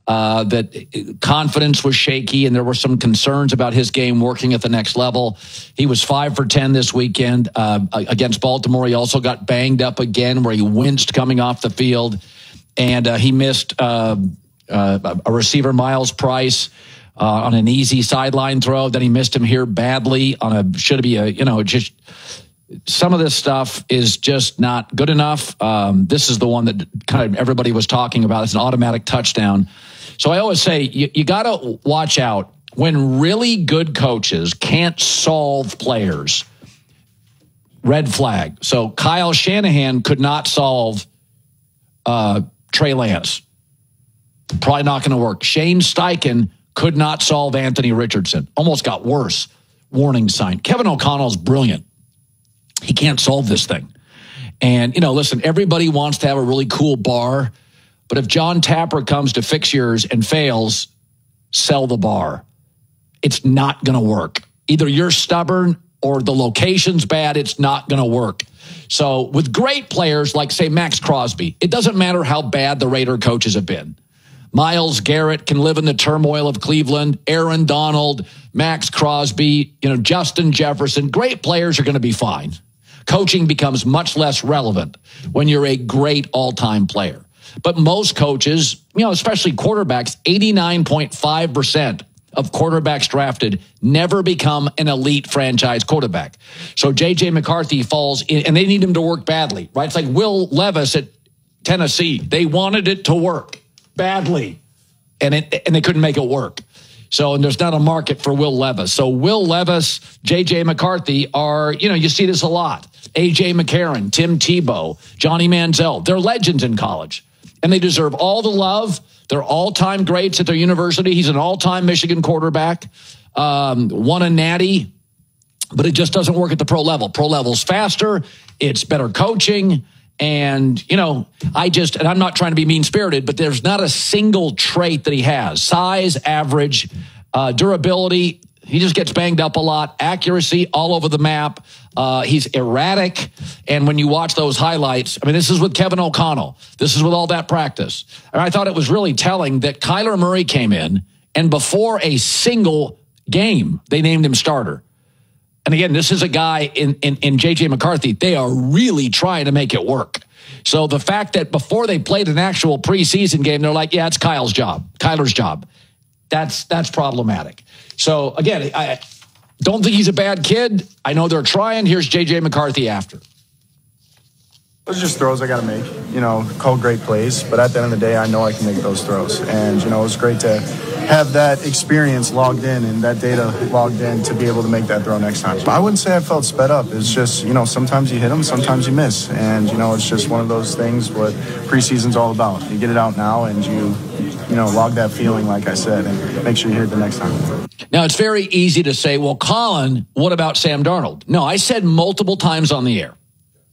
that confidence was shaky and there were some concerns about his game working at the next level. He was 5 for 10 this weekend against Baltimore. He also got banged up again where he winced coming off the field. And he missed a receiver, Miles Price, on an easy sideline throw. Then he missed him here badly on just some of this stuff is just not good enough. This is the one that kind of everybody was talking about. It's an automatic touchdown. So I always say you got to watch out when really good coaches can't solve players. Red flag. So Kyle Shanahan could not solve Trey Lance. Probably not going to work. Shane Steichen could not solve Anthony Richardson. Almost got worse. Warning sign. Kevin O'Connell's brilliant. He can't solve this thing. And, listen, everybody wants to have a really cool bar. But if John Tapper comes to fix yours and fails, sell the bar. It's not going to work. Either you're stubborn or the location's bad. It's not going to work. So with great players like, say, Max Crosby, it doesn't matter how bad the Raider coaches have been. Myles Garrett can live in the turmoil of Cleveland. Aaron Donald, Max Crosby, Justin Jefferson. Great players are going to be fine. Coaching becomes much less relevant when you're a great all-time player. But most coaches, especially quarterbacks, 89.5% of quarterbacks drafted never become an elite franchise quarterback. So J.J. McCarthy falls in, and they need him to work badly, right? It's like Will Levis at Tennessee. They wanted it to work badly, and they couldn't make it work. So, and there's not a market for Will Levis. So Will Levis, J.J. McCarthy are, you see this a lot. A.J. McCarron, Tim Tebow, Johnny Manziel. They're legends in college, and they deserve all the love. They're all-time greats at their university. He's an all-time Michigan quarterback, won a natty, but it just doesn't work at the pro level. Pro level's faster. It's better coaching. And, I'm not trying to be mean-spirited, but there's not a single trait that he has. Size, average, durability. He just gets banged up a lot. Accuracy all over the map. He's erratic. And when you watch those highlights, this is with Kevin O'Connell. This is with all that practice. And I thought it was really telling that Kyler Murray came in, and before a single game, they named him starter. And again, this is a guy in J.J. McCarthy. They are really trying to make it work. So the fact that before they played an actual preseason game, they're like, yeah, it's Kyler's job. That's problematic. So again, I don't think he's a bad kid. I know they're trying. Here's J.J. McCarthy after. Those are just throws I got to make, call great plays. But at the end of the day, I know I can make those throws. And, it was great to have that experience logged in and that data logged in to be able to make that throw next time. I wouldn't say I felt sped up. It's just, sometimes you hit them, sometimes you miss. And, it's just one of those things what preseason's all about. You get it out now and you log that feeling, like I said, and make sure you hit it the next time. Now, it's very easy to say, well, Colin, what about Sam Darnold? No, I said multiple times on the air.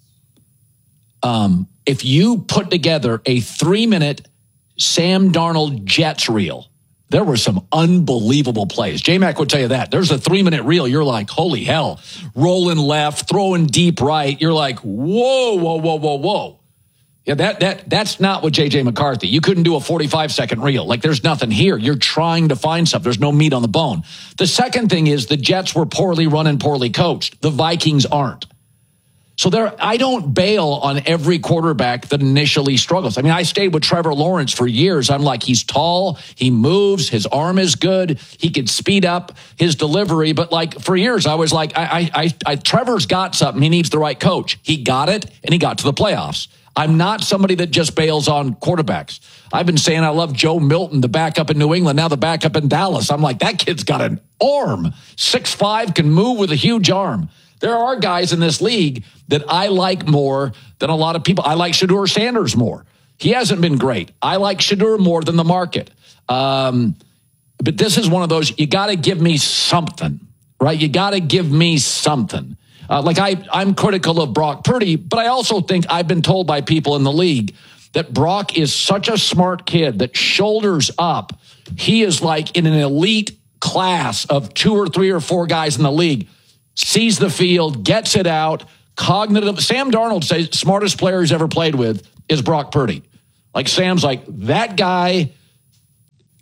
If you put together a 3-minute Sam Darnold Jets reel, there were some unbelievable plays. J-Mac would tell you that. There's a 3-minute reel. You're like, holy hell. Rolling left, throwing deep right. You're like, whoa. Yeah, that's not what J.J. McCarthy. You couldn't do a 45-second reel. Like, there's nothing here. You're trying to find stuff. There's no meat on the bone. The second thing is the Jets were poorly run and poorly coached. The Vikings aren't. So I don't bail on every quarterback that initially struggles. I stayed with Trevor Lawrence for years. I'm like, he's tall, he moves, his arm is good, he could speed up his delivery. But for years, I was like, Trevor's got something. He needs the right coach. He got it, and he got to the playoffs. I'm not somebody that just bails on quarterbacks. I've been saying I love Joe Milton, the backup in New England, now the backup in Dallas. I'm like, that kid's got an arm. 6'5", can move with a huge arm. There are guys in this league that I like more than a lot of people. I like Shedeur Sanders more. He hasn't been great. I like Shedeur more than the market. But this is one of those, you got to give me something, right? You got to give me something. I'm critical of Brock Purdy, but I also think I've been told by people in the league that Brock is such a smart kid that shoulders up. He is like in an elite class of 2 or 3 or 4 guys in the league. Sees the field, gets it out, cognitive. Sam Darnold says smartest player he's ever played with is Brock Purdy. Sam's like, that guy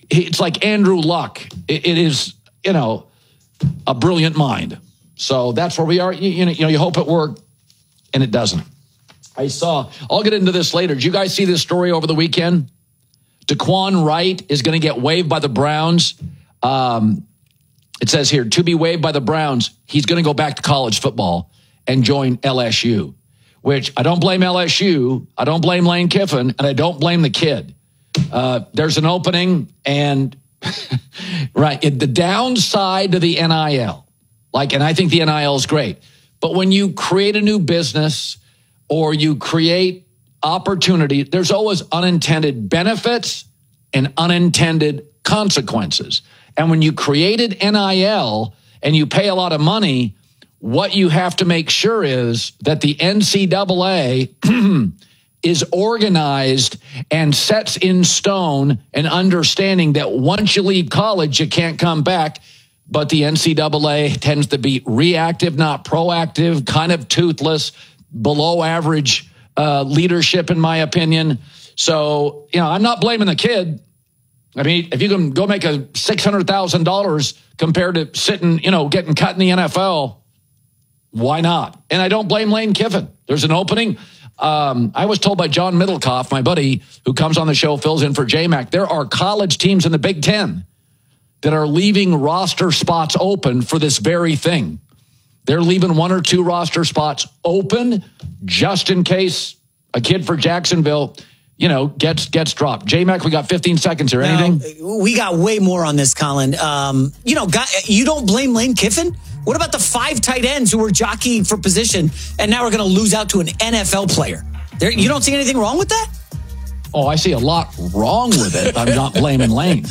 it's like Andrew Luck. It is, a brilliant mind. So that's where we are. You hope it worked, and it doesn't. I'll get into this later. Did you guys see this story over the weekend? Daquan Wright is going to get waived by the Browns. It says here, to be waived by the Browns, he's going to go back to college football and join LSU, which I don't blame LSU. I don't blame Lane Kiffin, and I don't blame the kid. There's an opening, and right, the downside to the NIL, and I think the NIL is great, but when you create a new business or you create opportunity, there's always unintended benefits and unintended consequences. And when you created NIL and you pay a lot of money, what you have to make sure is that the NCAA is organized and sets in stone an understanding that once you leave college, you can't come back. But the NCAA tends to be reactive, not proactive, kind of toothless, below average leadership, in my opinion. So, I'm not blaming the kid. I mean, if you can go make a $600,000 compared to sitting, getting cut in the NFL, why not? And I don't blame Lane Kiffin. There's an opening. I was told by John Middlecoff, my buddy who comes on the show, fills in for J-Mac, there are college teams in the Big Ten that are leaving roster spots open for this very thing. They're leaving 1 or 2 roster spots open just in case a kid for Jacksonville, gets dropped. J-Mac, we got 15 seconds here. Anything? No, we got way more on this, Colin. You don't blame Lane Kiffin? What about the 5 tight ends who were jockeying for position and now we're going to lose out to an NFL player? You don't see anything wrong with that? Oh, I see a lot wrong with it. I'm not blaming Lane.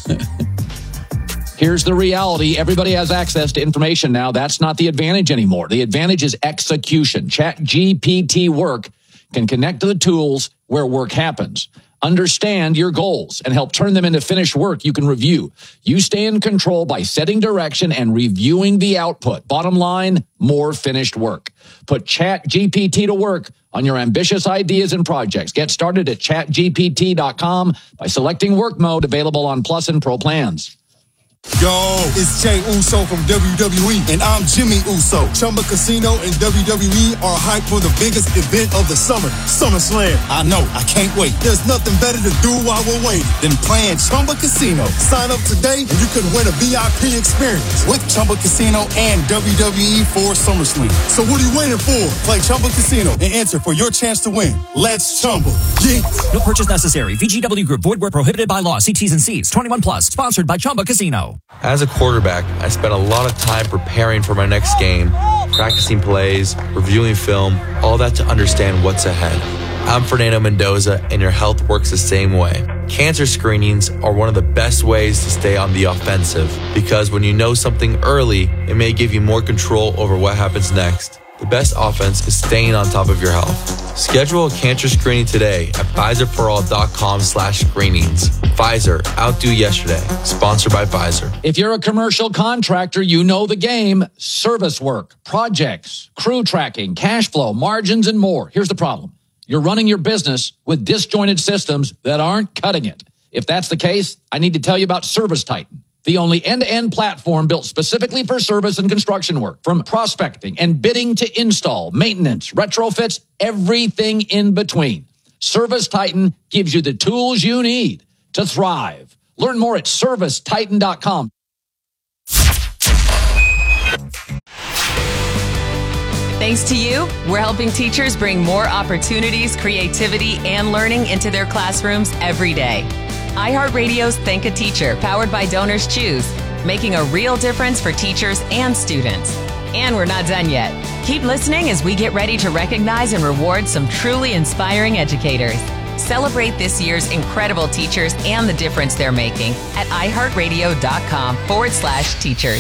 Here's the reality. Everybody has access to information now. That's not the advantage anymore. The advantage is execution. ChatGPT Work can connect to the tools where work happens. Understand your goals and help turn them into finished work you can review. You stay in control by setting direction and reviewing the output. Bottom line, more finished work. Put ChatGPT to work on your ambitious ideas and projects. Get started at chatgpt.com by selecting work mode, available on Plus and Pro plans. Yo, it's Jay Uso from WWE, and I'm Jimmy Uso. Chumba Casino and WWE are hyped for the biggest event of the summer, SummerSlam. I know, I can't wait. There's nothing better to do while we're waiting than playing Chumba Casino. Sign up today and you could win a VIP experience with Chumba Casino and WWE for SummerSlam. So what are you waiting for? Play Chumba Casino and enter for your chance to win. Let's Chumba. Yeah. No purchase necessary. VGW Group. Void where prohibited by law. See T's and C's. 21 plus. Sponsored by Chumba Casino. As a quarterback, I spent a lot of time preparing for my next game, practicing plays, reviewing film, all that to understand what's ahead. I'm Fernando Mendoza, and your health works the same way. Cancer screenings are one of the best ways to stay on the offensive, because when you know something early, it may give you more control over what happens next. The best offense is staying on top of your health. Schedule a cancer screening today at Pfizerforall.com/screenings. Pfizer, outdo yesterday. Sponsored by Pfizer. If you're a commercial contractor, you know the game. Service work, projects, crew tracking, cash flow, margins, and more. Here's the problem. You're running your business with disjointed systems that aren't cutting it. If that's the case, I need to tell you about ServiceTitan, the only end-to-end platform built specifically for service and construction work. From prospecting and bidding to install, maintenance, retrofits, everything in between. ServiceTitan gives you the tools you need to thrive. Learn more at ServiceTitan.com. Thanks to you, we're helping teachers bring more opportunities, creativity, and learning into their classrooms every day. iHeartRadio's Thank a Teacher, powered by Donors Choose, making a real difference for teachers and students. And we're not done yet. Keep listening as we get ready to recognize and reward some truly inspiring educators. Celebrate this year's incredible teachers and the difference they're making at iHeartRadio.com/teachers.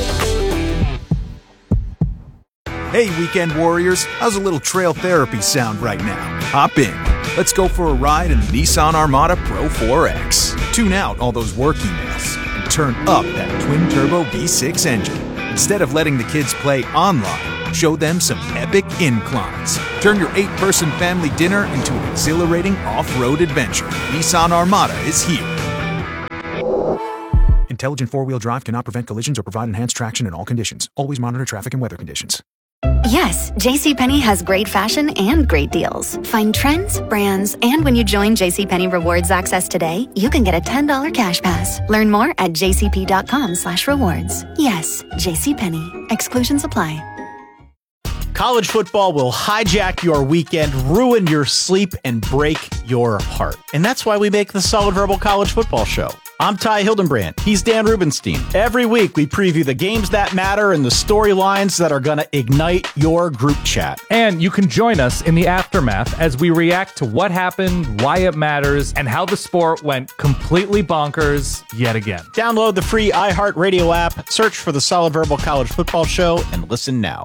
Hey, weekend warriors, how's a little trail therapy sound right now? Hop in. Let's go for a ride in the Nissan Armada Pro 4X. Tune out all those work emails and turn up that twin-turbo V6 engine. Instead of letting the kids play online, show them some epic inclines. Turn your 8-person family dinner into an exhilarating off-road adventure. Nissan Armada is here. Intelligent four-wheel drive cannot prevent collisions or provide enhanced traction in all conditions. Always monitor traffic and weather conditions. Yes, JCPenney has great fashion and great deals. Find trends, brands, and when you join JCPenney Rewards Access today, you can get a $10 cash pass. Learn more at jcp.com/rewards. Yes, JCPenney. Exclusions apply. College football will hijack your weekend, ruin your sleep, and break your heart. And that's why we make the Solid Verbal College Football Show. I'm Ty Hildenbrand. He's Dan Rubenstein. Every week, we preview the games that matter and the storylines that are going to ignite your group chat. And you can join us in the aftermath as we react to what happened, why it matters, and how the sport went completely bonkers yet again. Download the free iHeartRadio app, search for the Solid Verbal College Football Show, and listen now.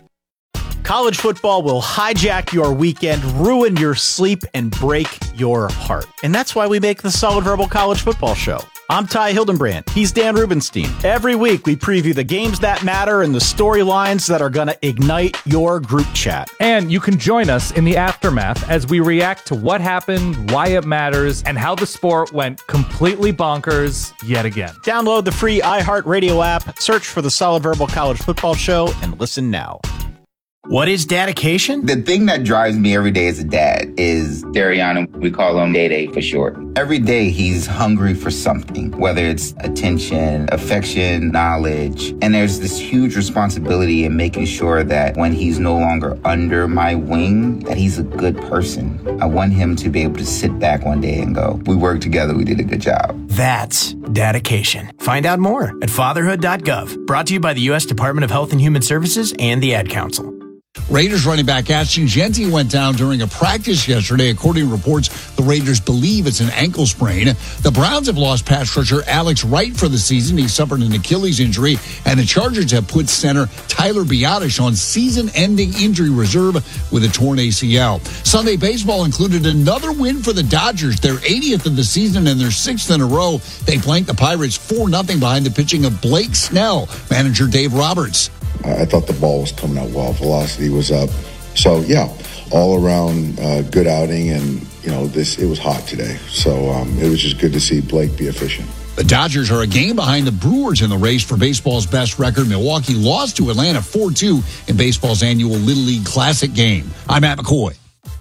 College football will hijack your weekend, ruin your sleep, and break your heart. And that's why we make the Solid Verbal College Football Show. I'm Ty Hildenbrand. He's Dan Rubenstein. Every week, we preview the games that matter and the storylines that are going to ignite your group chat. And you can join us in the aftermath as we react to what happened, why it matters, and how the sport went completely bonkers yet again. Download the free iHeartRadio app, search for the Solid Verbal College Football Show, and listen now. What is dedication? The thing that drives me every day as a dad is Dariana. We call him Day-Day for short. Every day he's hungry for something, whether it's attention, affection, knowledge. And there's this huge responsibility in making sure that when he's no longer under my wing, that he's a good person. I want him to be able to sit back one day and go, we worked together, we did a good job. That's dedication. Find out more at fatherhood.gov. Brought to you by the U.S. Department of Health and Human Services and the Ad Council. Raiders running back Ashton Jeanty went down during a practice yesterday. According to reports, the Raiders believe it's an ankle sprain. The Browns have lost pass rusher Alex Wright for the season. He suffered an Achilles injury, and the Chargers have put center Tyler Biadasz on season-ending injury reserve with a torn ACL. Sunday baseball included another win for the Dodgers, their 80th of the season and their 6th in a row. They blanked the Pirates 4-0 behind the pitching of Blake Snell. Manager Dave Roberts. I thought the ball was coming out well. Velocity was up. So, yeah, all around good outing. And, it was hot today. So it was just good to see Blake be efficient. The Dodgers are a game behind the Brewers in the race for baseball's best record. Milwaukee lost to Atlanta 4-2 in baseball's annual Little League Classic game. I'm Matt McCoy.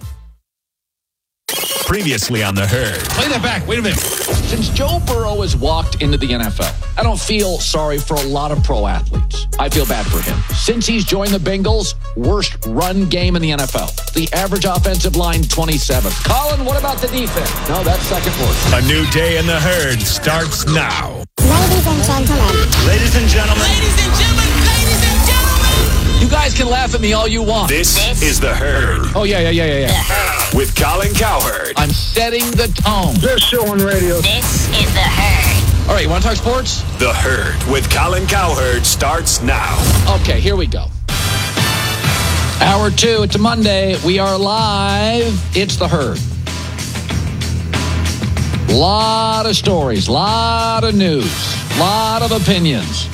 Previously on The Herd. Play that back. Wait a minute. Since Joe Burrow has walked into the NFL, I don't feel sorry for a lot of pro athletes. I feel bad for him. Since he's joined the Bengals, worst run game in the NFL. The average offensive line, 27th. Colin, what about the defense? No, that's second worst. A new day in The Herd starts now. Ladies and gentlemen. Ladies and gentlemen. Ladies and gentlemen. Ladies and gentlemen. You guys can laugh at me all you want. This is The Herd. Oh, yeah. With Colin Cowherd. I'm setting the tone. Best show on radio. This is The Herd. All right, you want to talk sports? The Herd with Colin Cowherd starts now. Okay, here we go. Hour 2, it's a Monday. We are live. It's The Herd. Lot of stories, lot of news, lot of opinions.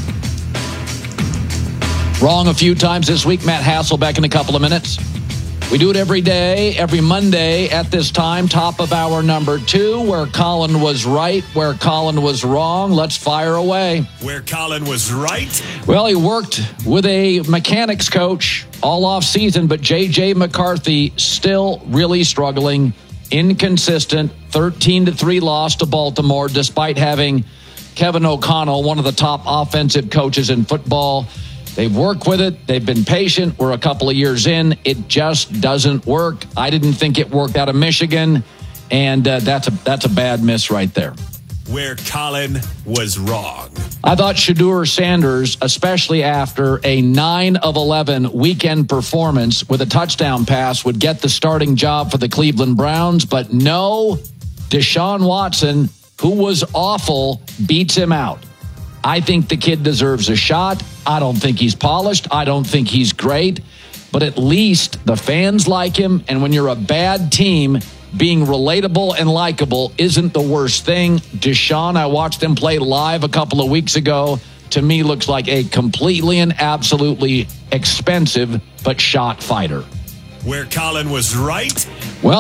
Wrong a few times this week. Matt Hasselbeck in a couple of minutes. We do it every day, every Monday at this time, top of hour number 2, where Colin was right, where Colin was wrong. Let's fire away. Where Colin was right? Well, he worked with a mechanics coach all off season, but J.J. McCarthy still really struggling, inconsistent, 13-3 loss to Baltimore, despite having Kevin O'Connell, one of the top offensive coaches in football. They've worked with it. They've been patient. We're a couple of years in. It just doesn't work. I didn't think it worked out of Michigan, and that's a bad miss right there. Where Colin was wrong. I thought Shedeur Sanders, especially after a 9 of 11 weekend performance with a touchdown pass, would get the starting job for the Cleveland Browns, but no, Deshaun Watson, who was awful, beats him out. I think the kid deserves a shot. I don't think he's polished. I don't think he's great. But at least the fans like him. And when you're a bad team, being relatable and likable isn't the worst thing. Deshaun, I watched him play live a couple of weeks ago. To me, looks like a completely and absolutely expensive but shot fighter. Where Colin was right? Well,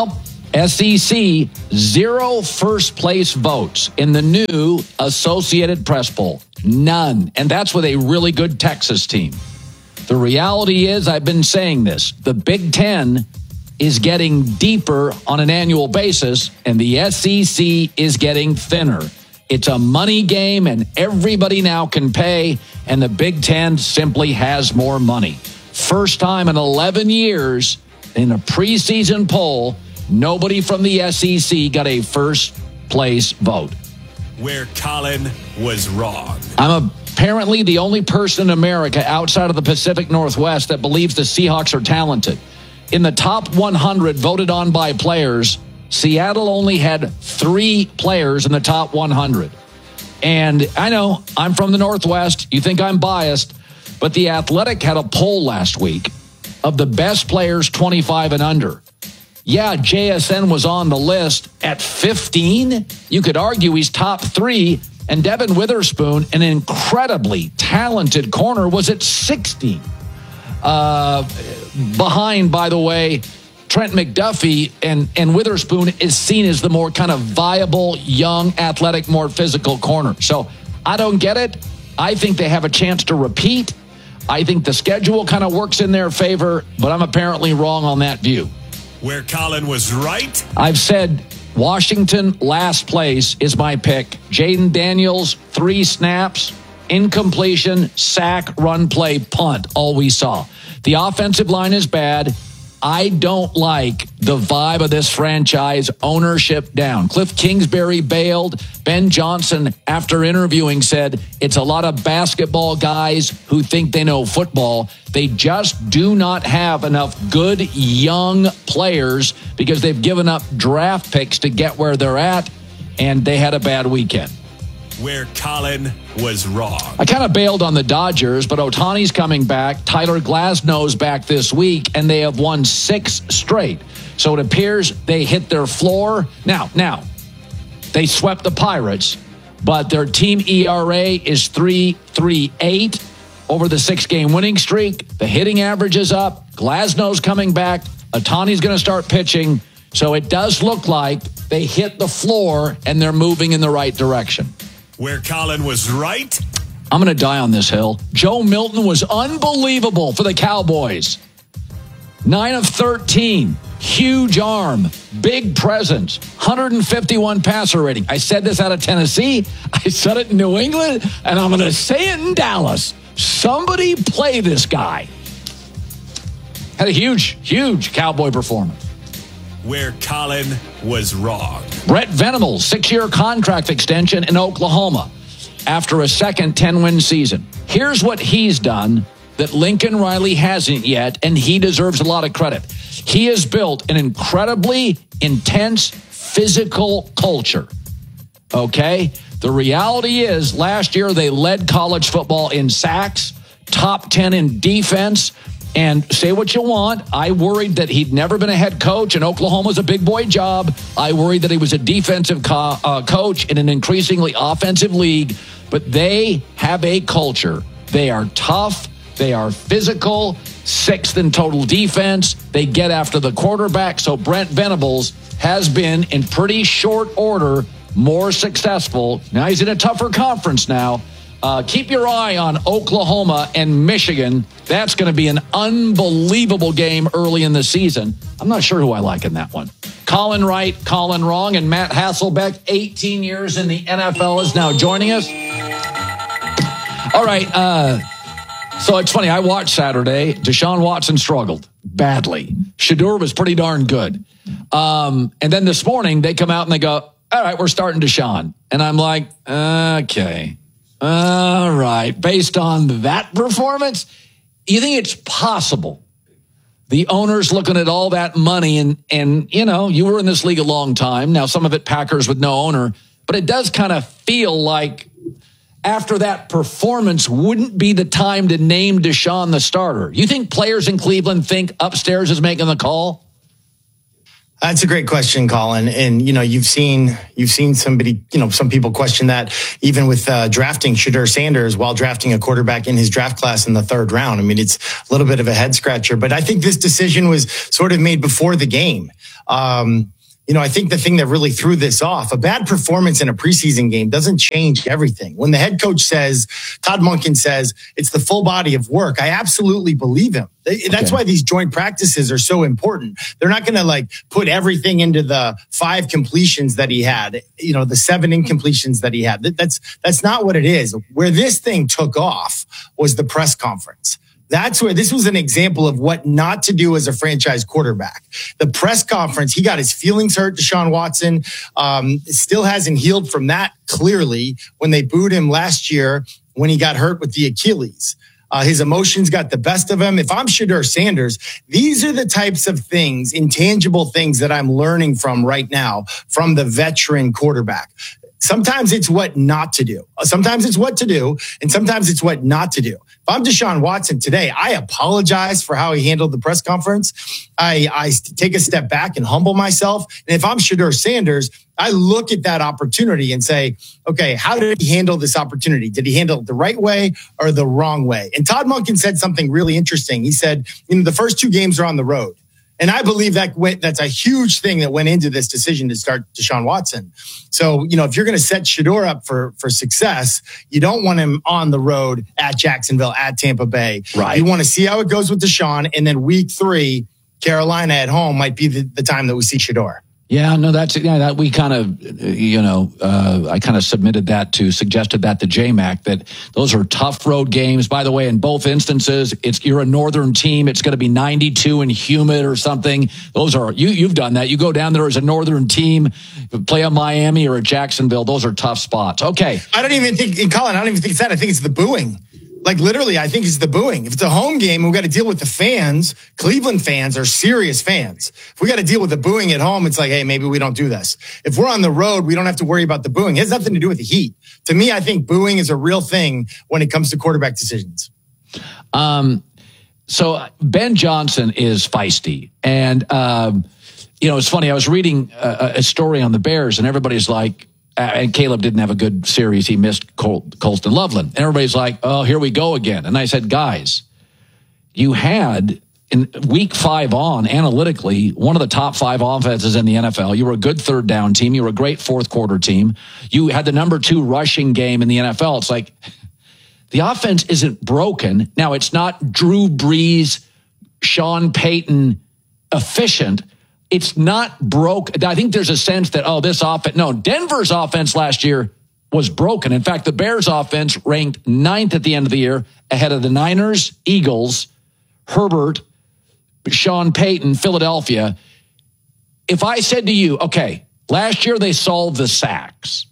SEC, 0 first-place votes in the new Associated Press poll. None. And that's with a really good Texas team. The reality is, I've been saying this, the Big Ten is getting deeper on an annual basis, and the SEC is getting thinner. It's a money game, and everybody now can pay, and the Big Ten simply has more money. First time in 11 years in a preseason poll, nobody from the SEC got a first-place vote. Where Colin was wrong. I'm apparently the only person in America outside of the Pacific Northwest that believes the Seahawks are talented. In the top 100 voted on by players, Seattle only had 3 players in the top 100. And I know I'm from the Northwest. You think I'm biased, but The Athletic had a poll last week of the best players 25 and under. Yeah, JSN was on the list at 15. You could argue he's top 3. And Devin Witherspoon, an incredibly talented corner, was at 16. Behind, by the way, Trent McDuffie, and Witherspoon is seen as the more kind of viable, young, athletic, more physical corner. So I don't get it. I think they have a chance to repeat. I think the schedule kind of works in their favor, but I'm apparently wrong on that view. Where Colin was right. I've said Washington, last place, is my pick. Jaden Daniels, 3 snaps, incompletion, sack, run play, punt, all we saw. The offensive line is bad. I don't like the vibe of this franchise, ownership down. Cliff Kingsbury bailed. Ben Johnson, after interviewing, said it's a lot of basketball guys who think they know football. They just do not have enough good young players because they've given up draft picks to get where they're at, and they had a bad weekend. Where Colin was wrong. I kind of bailed on the Dodgers, but Ohtani's coming back. Tyler Glasnow's back this week, and they have won 6 straight. So it appears they hit their floor. Now, they swept the Pirates, but their team ERA is 3.38 over the 6-game winning streak. The hitting average is up. Glasnow's coming back. Ohtani's going to start pitching. So it does look like they hit the floor, and they're moving in the right direction. Where Colin was right. I'm going to die on this hill. Joe Milton was unbelievable for the Cowboys. 9 of 13. Huge arm. Big presence. 151 passer rating. I said this out of Tennessee. I said it in New England. And I'm going to say it in Dallas. Somebody play this guy. Had a huge Cowboy performance. Where Colin was wrong. Brett Venables, 6-year contract extension in Oklahoma after a second 10-win season. Here's what he's done that Lincoln Riley hasn't yet, and he deserves a lot of credit. He has built an incredibly intense physical culture. Okay? The reality is, last year they led college football in sacks, top 10 in defense. And say what you want, I worried that he'd never been a head coach, and Oklahoma's a big boy job. I worried that he was a defensive coach in an increasingly offensive league. But they have a culture. They are tough. They are physical. 6th in total defense. They get after the quarterback. So Brent Venables has been, in pretty short order, more successful. Now he's in a tougher conference now. Keep your eye on Oklahoma and Michigan. That's going to be an unbelievable game early in the season. I'm not sure who I like in that one. Colin right, Colin wrong, and Matt Hasselbeck, 18 years in the NFL, is now joining us. All right. So it's funny. I watched Saturday. Deshaun Watson struggled badly. Shedeur was pretty darn good. And then this morning they come out and they go, all right, we're starting Deshaun. And I'm like, okay. All right. Based on that performance, you think it's possible the owner's looking at all that money and you know, you were in this league a long time. Now, some of it Packers with no owner, but it does kind of feel like after that performance wouldn't be the time to name Deshaun the starter. You think players in Cleveland think upstairs is making the call? That's a great question, Colin. And, you know, you've seen somebody, you know, some people question that even with drafting Shedeur Sanders while drafting a quarterback in his draft class in the 3rd round. I mean, it's a little bit of a head scratcher, but I think this decision was sort of made before the game. You I think the thing that really threw this off, a bad performance in a preseason game doesn't change everything. When the head coach says, Todd Monken says, it's the full body of work, I absolutely believe him. That's why these joint practices are so important. They're not going to put everything into the 5 completions that he had, the 7 incompletions that he had. That's not what it is. Where this thing took off was the press conference. That's where this was an example of what not to do as a franchise quarterback. The press conference, he got his feelings hurt, Deshaun Watson. Still hasn't healed from that clearly when they booed him last year when he got hurt with the Achilles. His emotions got the best of him. If I'm Shedeur Sanders, these are the types of things, intangible things that I'm learning from right now from the veteran quarterback. Sometimes it's what not to do. Sometimes it's what to do, and sometimes it's what not to do. If I'm Deshaun Watson today, I apologize for how he handled the press conference. I take a step back and humble myself. And if I'm Shedeur Sanders, I look at that opportunity and say, okay, how did he handle this opportunity? Did he handle it the right way or the wrong way? And Todd Monken said something really interesting. He said, the first 2 games are on the road. And I believe that's a huge thing that went into this decision to start Deshaun Watson. So, if you're going to set Shedeur up for success, you don't want him on the road at Jacksonville, at Tampa Bay. Right. You want to see how it goes with Deshaun. And then week 3, Carolina at home might be the time that we see Shedeur. Yeah, no, that we kind of, I kind of suggested that to JMac, that those are tough road games. By the way, in both instances, you're a northern team. It's going to be 92 and humid or something. Those are, you've done that. You go down there as a northern team, play a Miami or a Jacksonville. Those are tough spots. Okay. I don't even think it's that. I think it's the booing. Literally, I think it's the booing. If it's a home game, we've got to deal with the fans. Cleveland fans are serious fans. If we got to deal with the booing at home, it's like, hey, maybe we don't do this. If we're on the road, we don't have to worry about the booing. It has nothing to do with the heat. To me, I think booing is a real thing when it comes to quarterback decisions. So Ben Johnson is feisty. And, it's funny. I was reading a story on the Bears, and everybody's like, and Caleb didn't have a good series. He missed Colston Loveland. And everybody's like, oh, here we go again. And I said, guys, you had in week 5 on, analytically, one of the top 5 offenses in the NFL. You were a good third down team. You were a great fourth quarter team. You had the number 2 rushing game in the NFL. It's like the offense isn't broken. Now, it's not Drew Brees, Sean Payton efficient. It's not broke. I think there's a sense that, this offense. No, Denver's offense last year was broken. In fact, the Bears offense ranked 9th at the end of the year, ahead of the Niners, Eagles, Herbert, Sean Payton, Philadelphia. If I said to you, okay, last year they solved the sacks.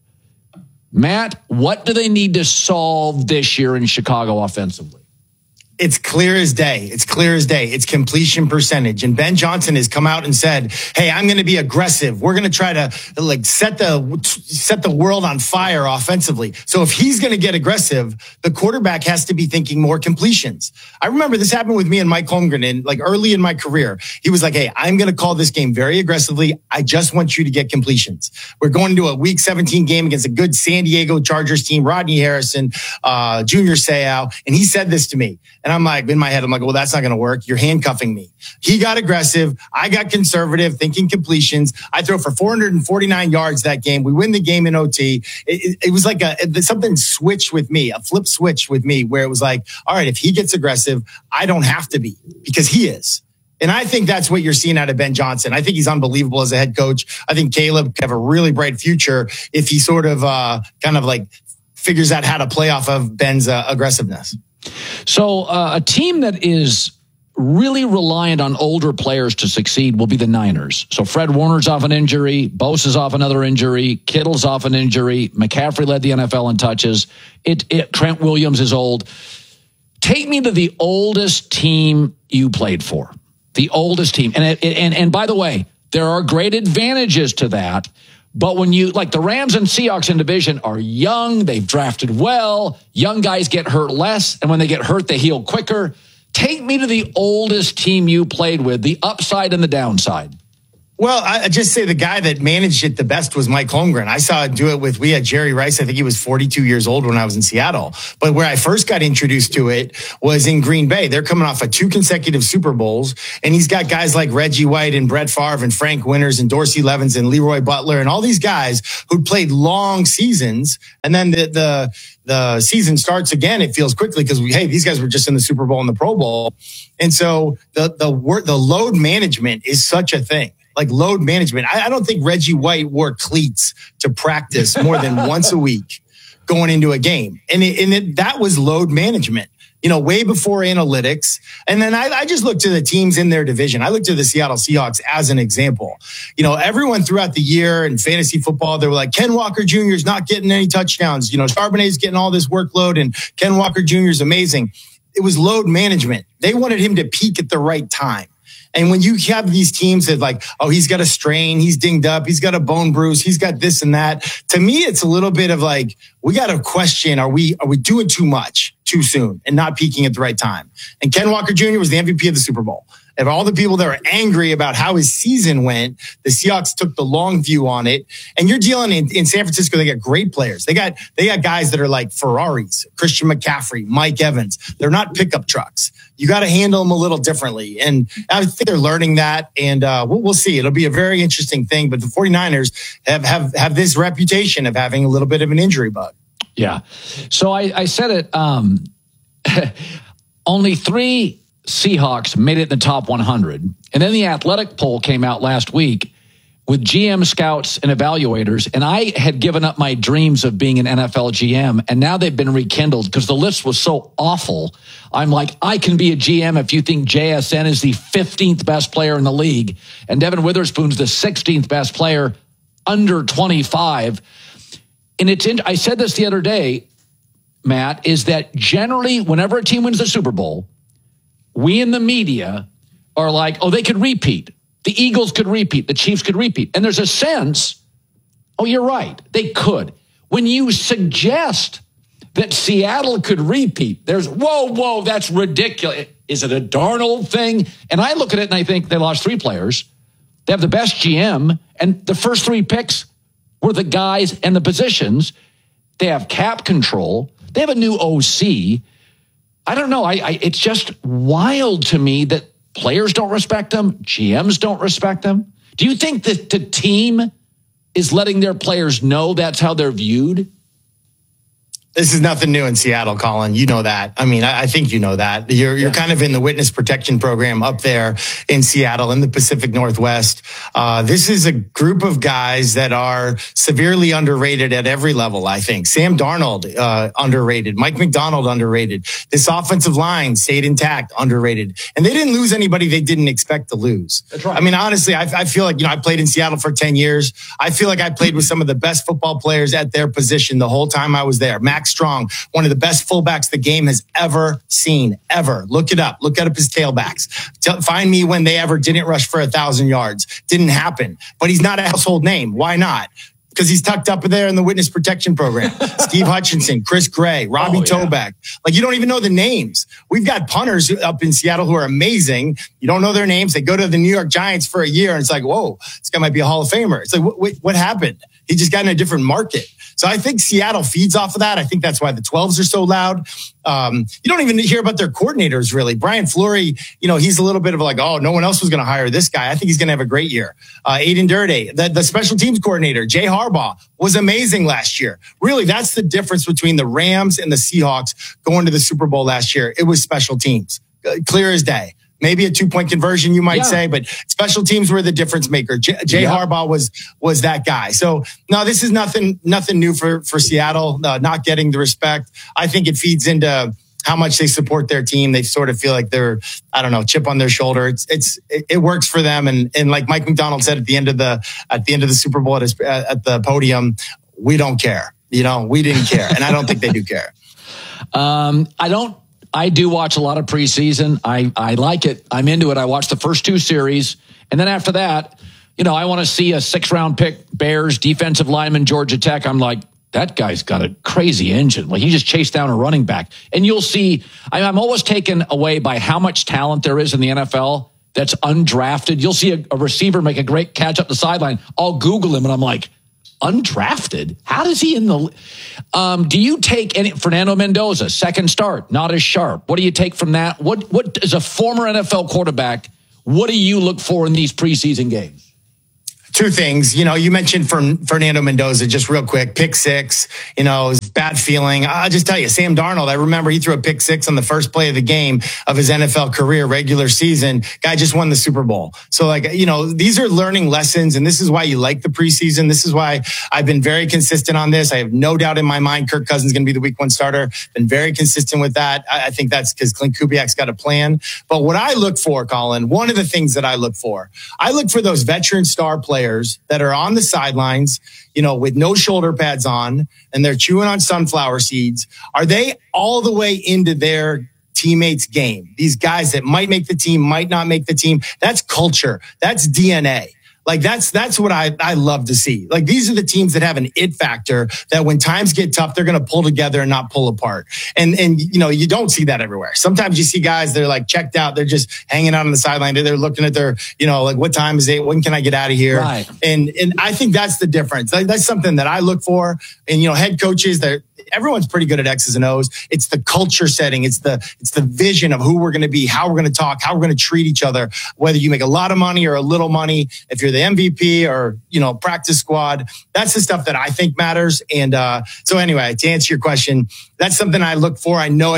Matt, what do they need to solve this year in Chicago offensively? It's clear as day. It's completion percentage. And Ben Johnson has come out and said, hey, I'm going to be aggressive. We're going to try to set the world on fire offensively. So if he's going to get aggressive, the quarterback has to be thinking more completions. I remember this happened with me and Mike Holmgren early in my career. He was like, hey, I'm going to call this game very aggressively. I just want you to get completions. We're going to a week 17 game against a good San Diego Chargers team, Rodney Harrison, Junior Seau. And he said this to me. And I'm like, in my head, I'm like, well, that's not going to work. You're handcuffing me. He got aggressive. I got conservative, thinking completions. I throw for 449 yards that game. We win the game in OT. It was like something switched with me, a flip switch with me, where it was like, all right, if he gets aggressive, I don't have to be, because he is. And I think that's what you're seeing out of Ben Johnson. I think he's unbelievable as a head coach. I think Caleb could have a really bright future if he sort of figures out how to play off of Ben's aggressive-ness. So a team that is really reliant on older players to succeed will be the Niners. So Fred Warner's off an injury, Bosa's off another injury, Kittle's off an injury, McCaffrey led the NFL in touches. Trent Williams is old. Take me to the oldest team you played for. The oldest team. And by the way, there are great advantages to that. But when the Rams and Seahawks in division are young, they've drafted well, young guys get hurt less, and when they get hurt, they heal quicker. Take me to the oldest team you played with, the upside and the downside. Well, I just say the guy that managed it the best was Mike Holmgren. I saw it do it we had Jerry Rice. I think he was 42 years old when I was in Seattle. But where I first got introduced to it was in Green Bay. They're coming off of 2 consecutive Super Bowls. And he's got guys like Reggie White and Brett Favre and Frank Winters and Dorsey Levens and Leroy Butler and all these guys who played long seasons. And then the season starts again. It feels quickly because these guys were just in the Super Bowl and the Pro Bowl. And so the load management is such a thing. Like load management. I don't think Reggie White wore cleats to practice more than once a week going into a game. And that was load management, way before analytics. And then I just looked to the teams in their division. I looked to the Seattle Seahawks as an example. Everyone throughout the year in fantasy football, they were like, Ken Walker Jr. is not getting any touchdowns. Charbonnet's getting all this workload and Ken Walker Jr. is amazing. It was load management. They wanted him to peak at the right time. And when you have these teams that like, oh, he's got a strain, he's dinged up, he's got a bone bruise, he's got this and that. To me, it's a little bit of like, we got to question, are we doing too much too soon and not peaking at the right time? And Ken Walker Jr. was the MVP of the Super Bowl. Of all the people that were angry about how his season went, the Seahawks took the long view on it. And you're dealing in San Francisco, they got great players. They got guys that are like Ferraris, Christian McCaffrey, Mike Evans. They're not pickup trucks. You got to handle them a little differently. And I think they're learning that. And we'll see. It'll be a very interesting thing. But the 49ers have this reputation of having a little bit of an injury bug. Yeah. So I said it, only 3 Seahawks made it in the top 100. And then the Athletic poll came out last week with GM scouts and evaluators. And I had given up my dreams of being an NFL GM. And now they've been rekindled because the list was so awful. I'm like, I can be a GM if you think JSN is the 15th best player in the league. And Devin Witherspoon's the 16th best player under 25. And I said this the other day, Matt, is that generally whenever a team wins the Super Bowl, we in the media are like, oh, they could repeat. The Eagles could repeat. The Chiefs could repeat. And there's a sense, oh, you're right. They could. When you suggest that Seattle could repeat, there's, whoa, that's ridiculous. Is it a Darnold thing? And I look at it and I think they lost 3 players. They have the best GM. And the first 3 picks were the guys and the positions. They have cap control. They have a new OC. I don't know. It's just wild to me that players don't respect them. GMs don't respect them. Do you think that the team is letting their players know that's how they're viewed? This is nothing new in Seattle, Colin. You know that. I mean, I think you know that. You're kind of in the witness protection program up there in Seattle in the Pacific Northwest. This is a group of guys that are severely underrated at every level, I think. Sam Darnold, underrated. Mike McDonald, underrated. This offensive line stayed intact, underrated. And they didn't lose anybody they didn't expect to lose. That's right. I mean, honestly, I feel like, I played in Seattle for 10 years. I feel like I played with some of the best football players at their position the whole time I was there. Max Strong, one of the best fullbacks the game has ever seen, ever. Look it up. Look up his tailbacks. Find me when they ever didn't rush for 1,000 yards. Didn't happen. But he's not a household name. Why not? Because he's tucked up there in the witness protection program. Steve Hutchinson, Chris Gray, Robbie Toback. Like, you don't even know the names. We've got punters up in Seattle who are amazing. You don't know their names. They go to the New York Giants for a year and it's like, whoa, this guy might be a Hall of Famer. It's like, what happened? He just got in a different market. So I think Seattle feeds off of that. I think that's why the 12s are so loud. You don't even hear about their coordinators, really. Brian Fleury, he's a little bit of like, oh, no one else was going to hire this guy. I think he's going to have a great year. Aiden Durde, the special teams coordinator, Jay Harbaugh, was amazing last year. Really, that's the difference between the Rams and the Seahawks going to the Super Bowl last year. It was special teams, clear as day. Maybe a 2-point conversion, you might say, but special teams were the difference maker. Jay Harbaugh was that guy. So no, this is nothing new for Seattle, not getting the respect. I think it feeds into how much they support their team. They sort of feel like they're, I don't know, chip on their shoulder. It works for them. And like Mike McDonald said at the end of the Super Bowl at the podium, we don't care. We didn't care. And I don't think they do care. I do watch a lot of preseason. I like it. I'm into it. I watched the first 2 series. And then after that, I want to see a 6th-round pick, Bears, defensive lineman, Georgia Tech. I'm like, that guy's got a crazy engine. Like, he just chased down a running back. And you'll see, I'm always taken away by how much talent there is in the NFL that's undrafted. You'll see a receiver make a great catch up the sideline. I'll Google him, and I'm like, undrafted? How does he in the... do you take any... Fernando Mendoza, second start, not as sharp. What do you take from that? What as a former NFL quarterback, what do you look for in these preseason games? Two things. You mentioned Fernando Mendoza, just real quick, pick six, bad feeling. I'll just tell you, Sam Darnold, I remember he threw a pick six on the first play of the game of his NFL career, regular season. Guy just won the Super Bowl. So these are learning lessons, and this is why you like the preseason. This is why I've been very consistent on this. I have no doubt in my mind Kirk Cousins is going to be the week one starter. Been very consistent with that. I think that's because Clint Kubiak's got a plan. But what I look for, Colin, one of the things that I look for those veteran star players that are on the sidelines, with no shoulder pads on, and they're chewing on sunflower seeds. Are they all the way into their teammates' game? These guys that might make the team, might not make the team. That's culture. That's DNA. That's what I love to see. These are the teams that have an it factor that when times get tough, they're going to pull together and not pull apart. And you don't see that everywhere. Sometimes you see guys, they're checked out. They're just hanging out on the sideline. They're looking at their, what time is it? When can I get out of here? Right. And I think that's the difference. That's something that I look for. And, head coaches, everyone's pretty good at X's and O's. It's the culture setting. It's the vision of who we're going to be, how we're going to talk, how we're going to treat each other, whether you make a lot of money or a little money, if you're the MVP or, practice squad. That's the stuff that I think matters. And so anyway, to answer your question, that's something I look for. I know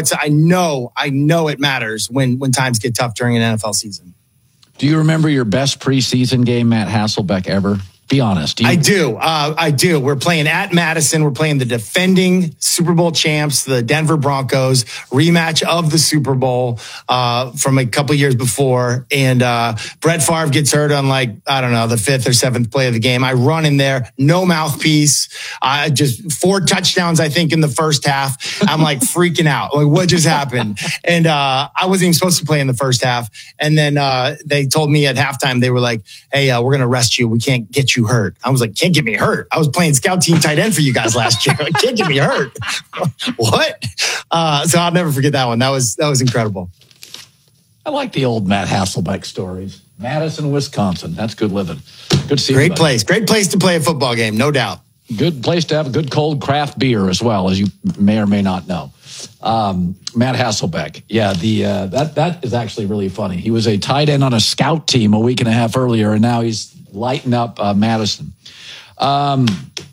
it matters when times get tough during an NFL season. Do you remember your best preseason game, Matt Hasselbeck, ever? Be honest. I do. We're playing at Madison. We're playing the defending Super Bowl champs, the Denver Broncos, rematch of the Super Bowl from a couple years before. And Brett Favre gets hurt on the fifth or seventh play of the game. I run in there, no mouthpiece. Just 4 touchdowns, I think, in the first half. I'm freaking out. What just happened? And I wasn't even supposed to play in the first half. And then they told me at halftime, they were like, hey, we're going to rest you. We can't get you hurt. I was like, can't get me hurt. I was playing scout team tight end for you guys last year. Can't get me hurt. What? So I'll never forget that one. That was incredible. I like the old Matt Hasselbeck stories. Madison, Wisconsin. That's good living. Good to see you. Great place to play a football game, no doubt. Good place to have a good cold craft beer as well, as you may or may not know. Matt Hasselbeck. Yeah, that is actually really funny. He was a tight end on a scout team a week and a half earlier, and now he's lighting up Madison. Albert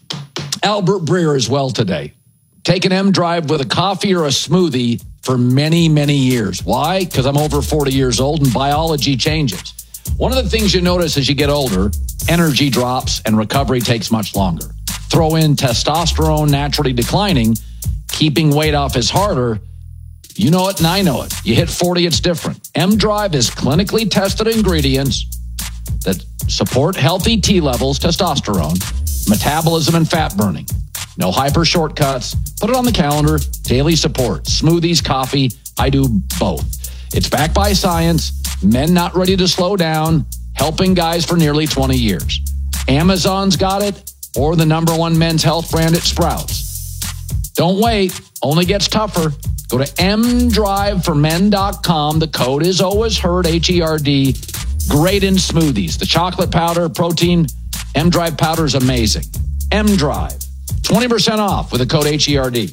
Breer as well today. Take an M Drive with a coffee or a smoothie for many, many years. Why? Because I'm over 40 years old and biology changes. One of the things you notice as you get older, energy drops and recovery takes much longer. Throw in testosterone naturally declining, keeping weight off is harder. You know it and I know it. You hit 40, it's different. M Drive is clinically tested ingredients that support healthy T levels, testosterone, metabolism, and fat burning. No hyper shortcuts. Put it on the calendar. Daily support. Smoothies, coffee. I do both. It's backed by science. Men not ready to slow down. Helping guys for nearly 20 years. Amazon's got it, or the #1 men's health brand at Sprouts. Don't wait. Only gets tougher. Go to mdriveformen.com. The code is always heard, HERD. Great in smoothies. The chocolate powder, protein, M-Drive powder is amazing. M-Drive. 20% off with the code HERD.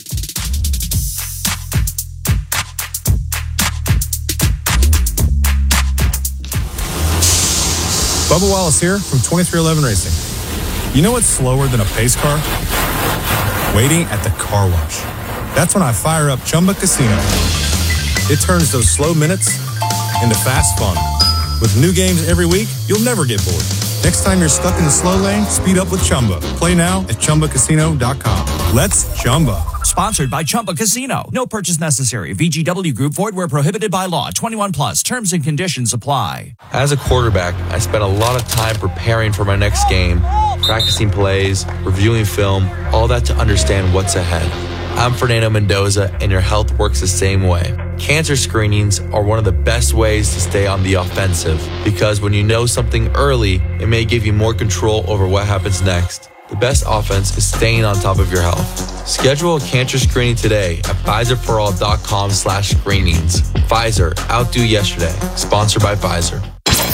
Bubba Wallace here from 2311 Racing. You know what's slower than a pace car? Waiting at the car wash. That's when I fire up Chumba Casino. It turns those slow minutes into fast fun. With new games every week, you'll never get bored. Next time you're stuck in the slow lane, speed up with Chumba. Play now at ChumbaCasino.com. Let's Chumba. Sponsored by Chumba Casino. No purchase necessary. VGW Group. Void where prohibited by law. 21 plus. Terms and conditions apply. As a quarterback, I spent a lot of time preparing for my next game, practicing plays, reviewing film, all that to understand what's ahead. I'm Fernando Mendoza, and your health works the same way. Cancer screenings are one of the best ways to stay on the offensive, because when you know something early, it may give you more control over what happens next. The best offense is staying on top of your health. Schedule a cancer screening today at PfizerForAll.com/screenings. Pfizer, outdo yesterday. Sponsored by Pfizer.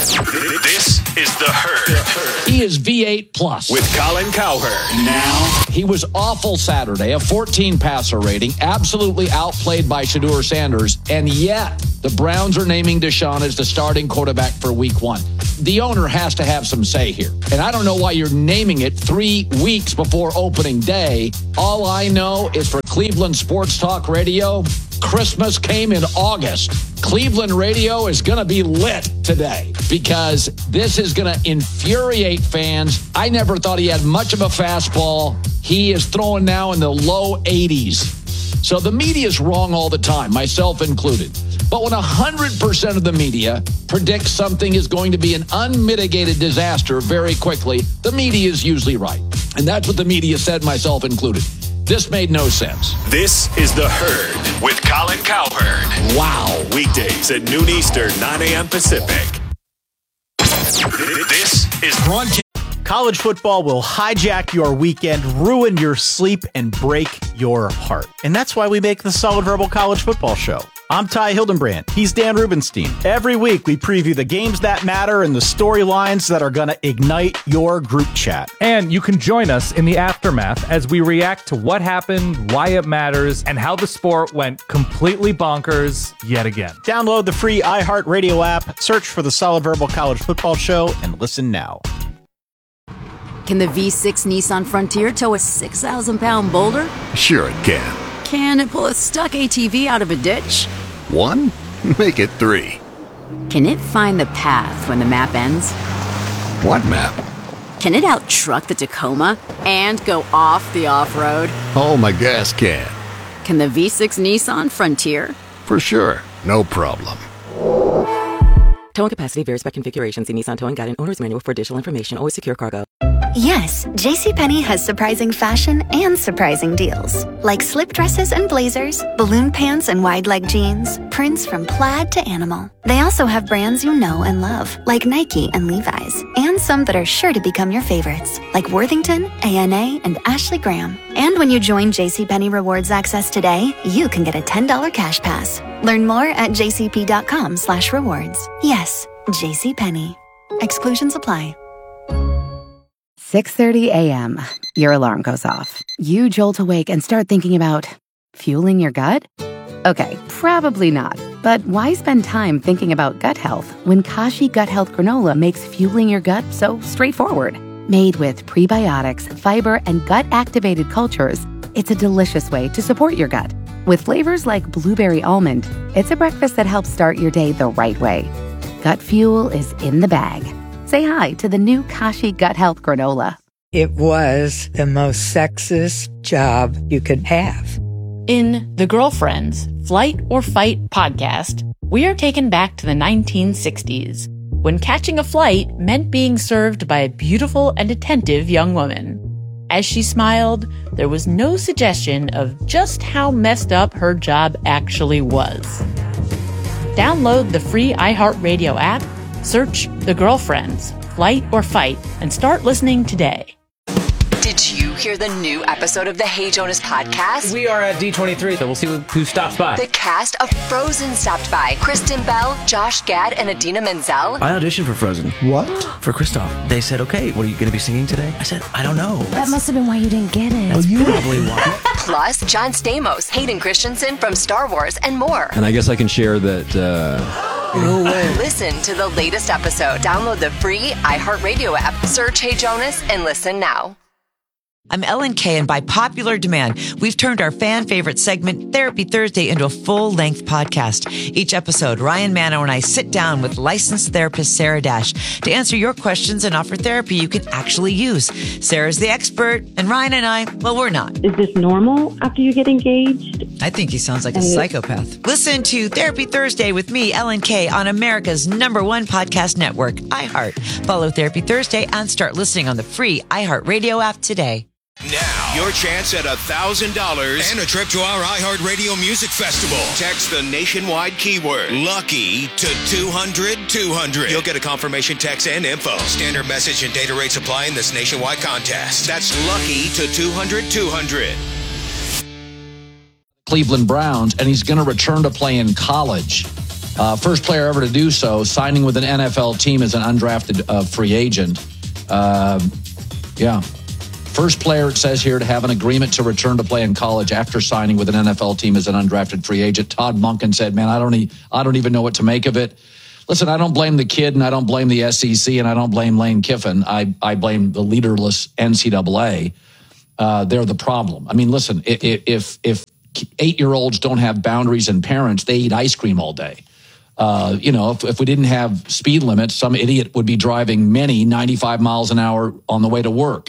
This is The Herd. He is V8 plus. With Colin Cowherd. Now, he was awful Saturday, a 14 passer rating, absolutely outplayed by Shedeur Sanders, and yet the Browns are naming Deshaun as the starting quarterback for week 1. The owner has to have some say here. And I don't know why you're naming it 3 weeks before opening day. All I know is for Cleveland Sports Talk Radio, Christmas came in August. Cleveland radio is going to be lit today because this is going to infuriate fans. I never thought he had much of a fastball. He is throwing now in the low 80s. So the media is wrong all the time, myself included. But when 100% of the media predicts something is going to be an unmitigated disaster very quickly, the media is usually right. And that's what the media said, myself included. This made no sense. This is The Herd with Colin Cowherd. Wow. Weekdays at noon Eastern, 9 a.m. Pacific. This is broadcast. College football will hijack your weekend, ruin your sleep, and break your heart. And that's why we make the Solid Verbal College Football Show. I'm Ty Hildenbrand. He's Dan Rubenstein. Every week, we preview the games that matter and the storylines that are going to ignite your group chat. And you can join us in the aftermath as we react to what happened, why it matters, and how the sport went completely bonkers yet again. Download the free iHeartRadio app, search for the Solid Verbal College Football Show, and listen now. Can the V6 Nissan Frontier tow a 6,000-pound boulder? Sure it can. Can it pull a stuck ATV out of a ditch? 1? Make it 3. Can it find the path when the map ends? What map? Can it out-truck the Tacoma and go off the off-road? Oh, my gas can. Can the V6 Nissan Frontier? For sure. No problem. Towing capacity varies by configuration. See Nissan Towing Guide and Owner's Manual for additional information. Always secure cargo. Yes, JCPenney has surprising fashion and surprising deals. Like slip dresses and blazers, balloon pants and wide leg jeans, prints from plaid to animal. They also have brands you know and love, like Nike and Levi's, and some that are sure to become your favorites, like Worthington, A&A, and Ashley Graham. And when you join JCPenney Rewards Access today, you can get a $10 cash pass. Learn more at jcp.com/rewards. Yes, JCPenney. Exclusions apply. 6:30 a.m. Your alarm goes off. You jolt awake and start thinking about fueling your gut? Okay, probably not. But why spend time thinking about gut health when Kashi Gut Health Granola makes fueling your gut so straightforward? Made with prebiotics, fiber, and gut-activated cultures, it's a delicious way to support your gut. With flavors like blueberry almond, it's a breakfast that helps start your day the right way. Gut fuel is in the bag. Say hi to the new Kashi Gut Health Granola. It was the most sexist job you could have. In The Girlfriends, Flight or Fight podcast, we are taken back to the 1960s, when catching a flight meant being served by a beautiful and attentive young woman. As she smiled, there was no suggestion of just how messed up her job actually was. Download the free iHeartRadio app, search The Girlfriends, Flight or Fight, and start listening today. Did you hear the new episode of the Hey Jonas podcast? We are at D23, so we'll see who stops by. The cast of Frozen stopped by. Kristen Bell, Josh Gad, and Adina Menzel. I auditioned for Frozen. What? For Kristoff. They said, okay, what are you going to be singing today? I said, I don't know. That must have been why you didn't get it. That's probably why. Plus, John Stamos, Hayden Christensen from Star Wars, and more. And I guess I can share that... No way. Listen to the latest episode. Download the free iHeartRadio app. Search Hey Jonas and listen now. I'm Ellen Kay, and by popular demand, we've turned our fan favorite segment, Therapy Thursday, into a full-length podcast. Each episode, Ryan Mano and I sit down with licensed therapist Sarah Dash to answer your questions and offer therapy you can actually use. Sarah's the expert, and Ryan and I, well, we're not. Is this normal after you get engaged? I think he sounds like a psychopath. Listen to Therapy Thursday with me, Ellen Kay, on America's #1 podcast network, iHeart. Follow Therapy Thursday and start listening on the free iHeartRadio app today. Now, your chance at $1,000 and a trip to our iHeartRadio Music Festival. Text the nationwide keyword LUCKY to 200-200. You'll get a confirmation text and info. Standard message and data rates apply in this nationwide contest. That's LUCKY to 200-200. Cleveland Browns, and he's going to return to play in college. First player ever to do so, signing with an NFL team as an undrafted free agent. First player, it says here, to have an agreement to return to play in college after signing with an NFL team as an undrafted free agent. Todd Monken said, man, I don't even know what to make of it. Listen, I don't blame the kid, and I don't blame the SEC, and I don't blame Lane Kiffin. I blame the leaderless NCAA. They're the problem. I mean, listen, if 8-year-olds don't have boundaries and parents, they eat ice cream all day. If we didn't have speed limits, some idiot would be driving 95 miles an hour on the way to work.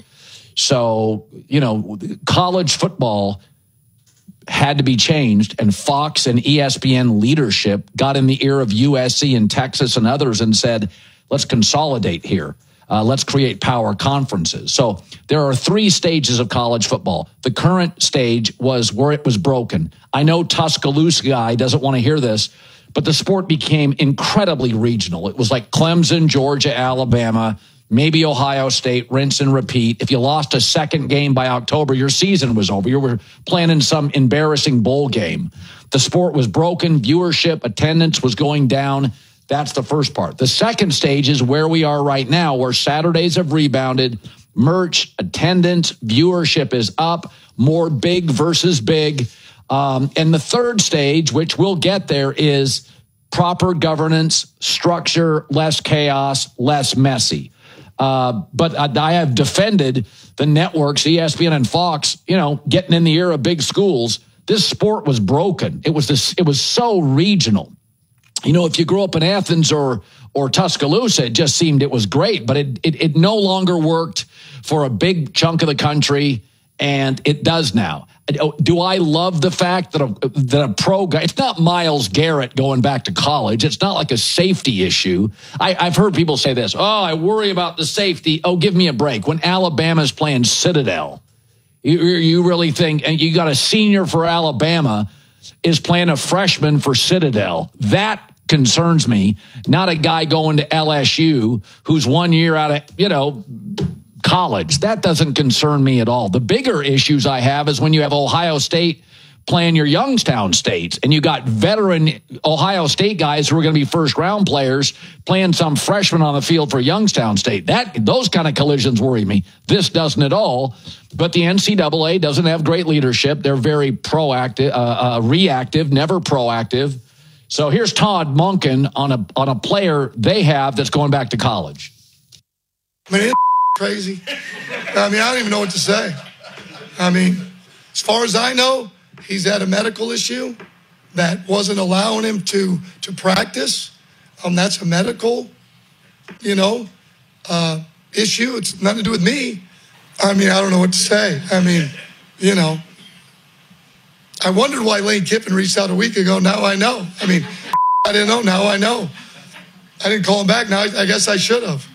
So, college football had to be changed, and Fox and ESPN leadership got in the ear of USC and Texas and others and said, let's consolidate here. Let's create power conferences. So there are 3 stages of college football. The current stage was where it was broken. I know Tuscaloosa guy doesn't want to hear this, but the sport became incredibly regional. It was like Clemson, Georgia, Alabama, maybe Ohio State, rinse and repeat. If you lost a second game by October, your season was over. You were playing in some embarrassing bowl game. The sport was broken. Viewership, attendance was going down. That's the first part. The second stage is where we are right now, where Saturdays have rebounded. Merch, attendance, viewership is up. More big versus big. And the third stage, which we'll get there, is proper governance, structure, less chaos, less messy. But I have defended the networks, ESPN and Fox, getting in the ear of big schools. This sport was broken. It was so regional. If you grew up in Athens or Tuscaloosa, it just seemed it was great, but it no longer worked for a big chunk of the country, and it does now. Do I love the fact that a pro guy, it's not Myles Garrett going back to college. It's not like a safety issue. I've heard people say this. Oh, I worry about the safety. Oh, give me a break. When Alabama's playing Citadel, you really think, and you got a senior for Alabama is playing a freshman for Citadel. That concerns me. Not a guy going to LSU who's 1 year out of, college. That doesn't concern me at all. The bigger issues I have is when you have Ohio State playing your Youngstown States, and you got veteran Ohio State guys who are going to be first-round players playing some freshman on the field for Youngstown State. Those kind of collisions worry me. This doesn't at all. But the NCAA doesn't have great leadership. They're very proactive, reactive, never proactive. So here's Todd Monken on a player they have that's going back to college. Crazy. I don't even know what to say. As far as I know, he's had a medical issue that wasn't allowing him to practice. That's a medical, issue. It's nothing to do with me. I don't know what to say. I wondered why Lane Kiffin reached out a week ago. Now I know. I didn't know. Now I know. I didn't call him back. Now I guess I should have.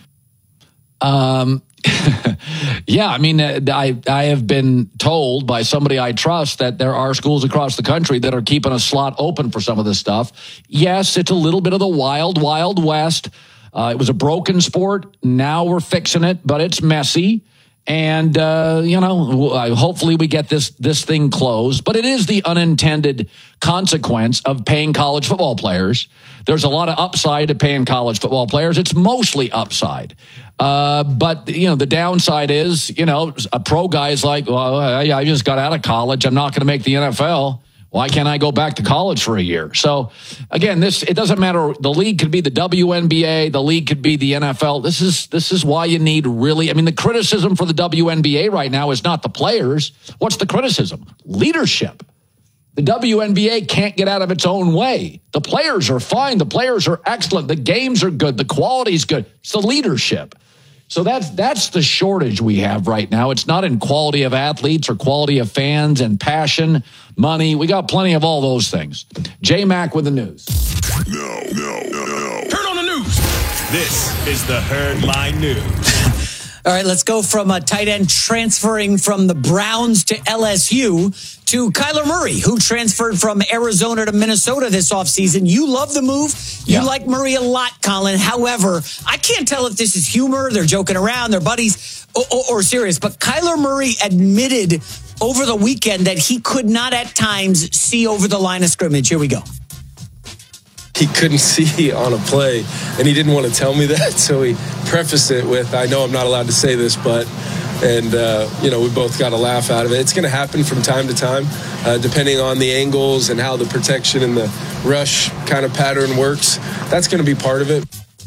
Yeah, I have been told by somebody I trust that there are schools across the country that are keeping a slot open for some of this stuff. Yes, it's a little bit of the wild, wild west. It was a broken sport. Now we're fixing it, but it's messy. And, hopefully we get this thing closed. But it is the unintended consequence of paying college football players. There's a lot of upside to paying college football players. It's mostly upside. But the downside is, a pro guy is like, well, I just got out of college. I'm not going to make the NFL. Why can't I go back to college for a year? So again, it doesn't matter. The league could be the WNBA. The league could be the NFL. This is why you need really, the criticism for the WNBA right now is not the players. What's the criticism? Leadership. The WNBA can't get out of its own way. The players are fine. The players are excellent. The games are good. The quality is good. It's the leadership. So that's the shortage we have right now. It's not in quality of athletes or quality of fans and passion, money. We got plenty of all those things. J-Mac with the news. No. Turn on the news. This is the Herdline News. All right, let's go from a tight end transferring from the Browns to LSU to Kyler Murray, who transferred from Arizona to Minnesota this offseason. You love the move. You like Murray a lot, Colin. However, I can't tell if this is humor, they're joking around, they're buddies, or serious. But Kyler Murray admitted over the weekend that he could not at times see over the line of scrimmage. Here we go. he couldn't see on a play, and he didn't want to tell me that, so he prefaced it with, I know I'm not allowed to say this, but, and, we both got a laugh out of it. It's going to happen from time to time, depending on the angles and how the protection and the rush kind of pattern works. That's going to be part of it.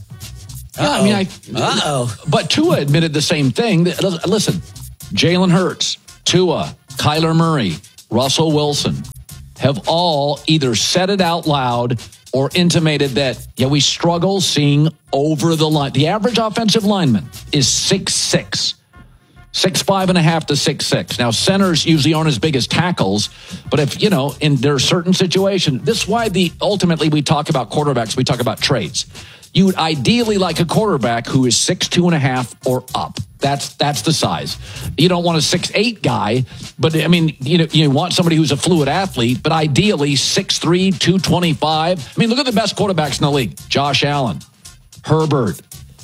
But Tua admitted the same thing. Listen, Jalen Hurts, Tua, Kyler Murray, Russell Wilson have all either said it out loud or intimated that, we struggle seeing over the line. The average offensive lineman is 6'6", 6'5.5" to 6'6". Now, centers usually aren't as big as tackles, but if, in there are certain situations, this is why ultimately we talk about quarterbacks, we talk about traits. You would ideally like a quarterback who is 6'2.5" or up. That's the size. You don't want a 6'8" guy, but you want somebody who's a fluid athlete, but ideally 6'3", 225. Look at the best quarterbacks in the league. Josh Allen, Herbert,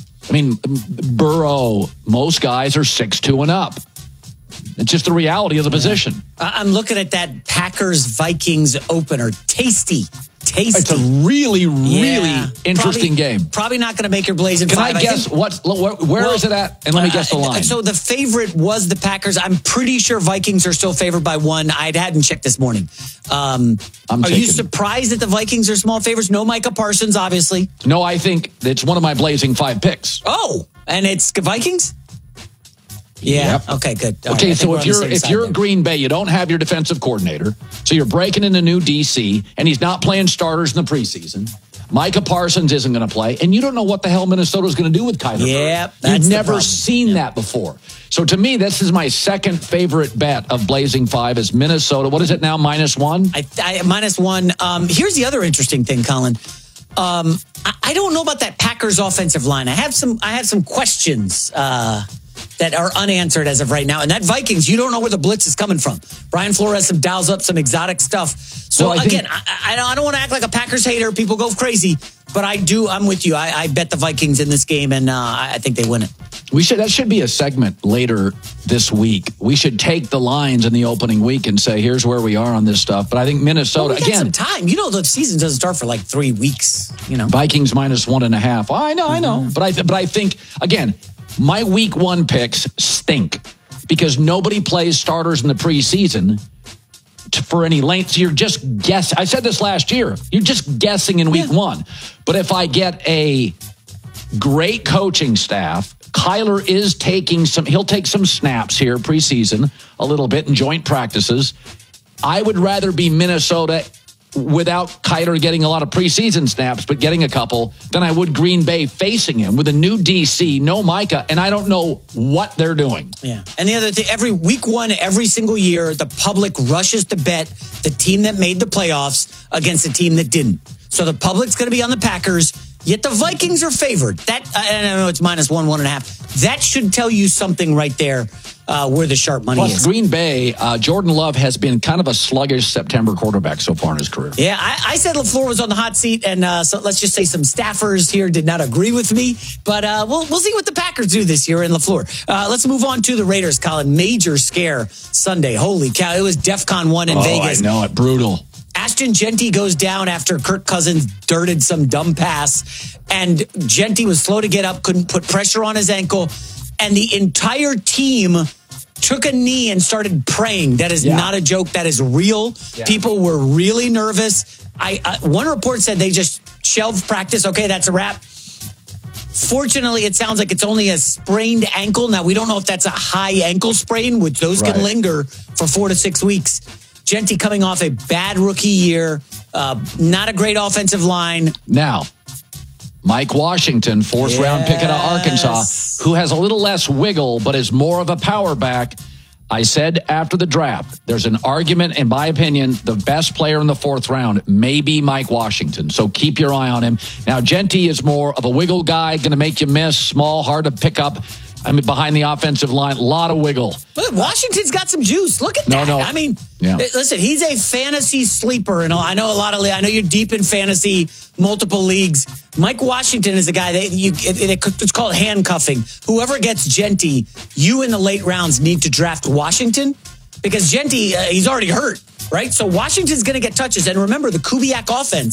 Burrow. Most guys are 6'2" and up. It's just the reality of the position. I'm looking at that Packers-Vikings opener. Tasty. It's a really, really interesting game. Probably not going to make your Blazing Five. Can I guess where is it at? And let me guess the line. So the favorite was the Packers. I'm pretty sure Vikings are still favored by 1. I hadn't checked this morning. Are you surprised that the Vikings are small favorites? No Micah Parsons, obviously. No, I think it's one of my Blazing 5 picks. Oh, and it's Vikings? Yeah. Yep. Okay, good. Okay, so if you're Green Bay, you don't have your defensive coordinator, so you're breaking in a new DC, and he's not playing starters in the preseason. Micah Parsons isn't going to play, and you don't know what the hell Minnesota's going to do with Kyler Murray. You've never seen that before. So to me, this is my second favorite bet of Blazing 5 is Minnesota. What is it now, -1? -1. Here's the other interesting thing, Colin. I don't know about that Packers offensive line. I have some questions that are unanswered as of right now. And that Vikings, you don't know where the blitz is coming from. Brian Flores dials up some exotic stuff. So I don't want to act like a Packers hater. People go crazy, but I'm with you. I bet the Vikings in this game, and I think they win it. That should be a segment later this week. We should take the lines in the opening week and say, here's where we are on this stuff. But I think Minnesota, we got some time. The season doesn't start for like 3 weeks. Vikings -1.5. Oh, I know. Mm-hmm. But I think, again, my week 1 picks stink because nobody plays starters in the preseason for any length. So you're just guessing. I said this last year. You're just guessing in week 1. But if I get a great coaching staff, Kyler is he'll take some snaps here preseason a little bit in joint practices. I would rather be Minnesota without Kyler getting a lot of preseason snaps, but getting a couple, than I would Green Bay facing him with a new DC, no Micah, and I don't know what they're doing. Yeah. And the other thing, every week 1, every single year, the public rushes to bet the team that made the playoffs against the team that didn't. So the public's going to be on the Packers, yet the Vikings are favored. That, I know it's -1, 1.5. That should tell you something right there. Where the sharp money is. Plus, Green Bay, Jordan Love has been kind of a sluggish September quarterback so far in his career. Yeah, I said LaFleur was on the hot seat, and so let's just say some staffers here did not agree with me. But we'll see what the Packers do this year in LaFleur. Let's move on to the Raiders, Colin. Major scare Sunday. Holy cow, it was DEFCON 1 in Vegas. I know it. Brutal. Ashton Jeanty goes down after Kirk Cousins dirted some dumb pass, and Jeanty was slow to get up, couldn't put pressure on his ankle, and the entire team took a knee and started praying. That is not a joke. That is real. Yeah. People were really nervous. One report said they just shelved practice. Okay, that's a wrap. Fortunately, it sounds like it's only a sprained ankle. Now, we don't know if that's a high ankle sprain, which those can linger for 4 to 6 weeks. Jeanty coming off a bad rookie year. Not a great offensive line. Now, Mike Washington, 4th round pick out of Arkansas, who has a little less wiggle, but is more of a power back. I said after the draft, there's an argument, in my opinion, the best player in the 4th round may be Mike Washington. So keep your eye on him. Now, Jeanty is more of a wiggle guy, going to make you miss, small, hard to pick up. Behind the offensive line, a lot of wiggle. But Washington's got some juice. Look at that. No. Listen, he's a fantasy sleeper. And I know I know you're deep in fantasy, multiple leagues. Mike Washington is a guy that it's called handcuffing. Whoever gets Jeanty, you in the late rounds need to draft Washington because Jeanty, he's already hurt, right? So Washington's going to get touches. And remember, the Kubiak offense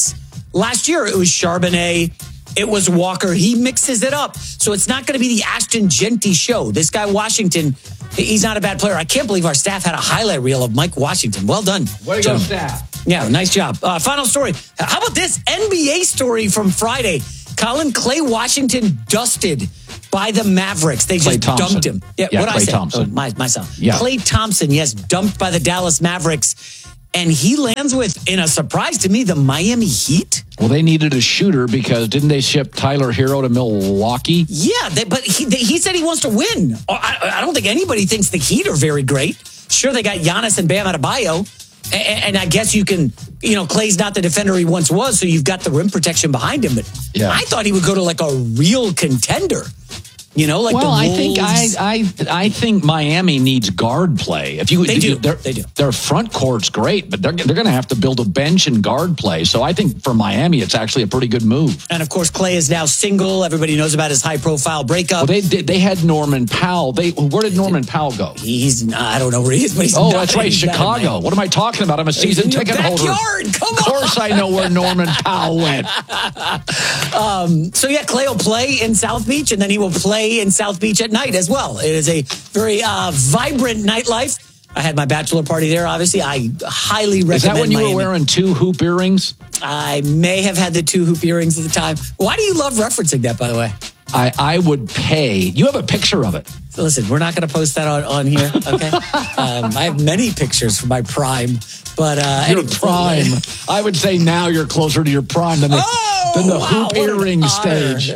Last year, it was Charbonnet. It was Walker. He mixes it up. So it's not going to be the Ashton Genty show. This guy, Washington, he's not a bad player. I can't believe our staff had a highlight reel of Mike Washington. Well done. Way to go, staff. Yeah, nice job. Final story. How about this NBA story from Friday? Clay Washington dusted by the Mavericks. They just dumped him. Yeah, what Klay I say? Thompson. Myself. Yeah. Klay Thompson, yes, dumped by the Dallas Mavericks. And he lands with, in a surprise to me, the Miami Heat. Well, they needed a shooter because didn't they ship Tyler Hero to Milwaukee? Yeah, but he said he wants to win. I don't think anybody thinks the Heat are very great. Sure, they got Giannis and Bam Adebayo. And I guess you can, Klay's not the defender he once was, so you've got the rim protection behind him. But yeah. I thought he would go to like a real contender. Like the Wolves. I think Miami needs guard play. They do. Their front court's great, but they're going to have to build a bench and guard play. So I think for Miami, it's actually a pretty good move. And of course, Klay is now single. Everybody knows about his high-profile breakup. Well, they had Norman Powell. Where did Norman Powell go? I don't know where he is, but he's not. That's right, Chicago. What am I talking about? I'm a season ticket holder. Come on. Of course, I know where Norman Powell went. Klay will play in South Beach, and then he will play in South Beach at night as well. It is a very vibrant nightlife. I had my bachelor party there, obviously. I highly recommend. Is that when you Miami. were wearing 2 hoop earrings? I may have had the 2 hoop earrings at the time. Why do you love referencing that, by the way? I would pay. You have a picture of it. So listen, we're not going to post that on here, okay? I have many pictures from my prime. But your prime. I would say now you're closer to your prime than the hoop earring stage.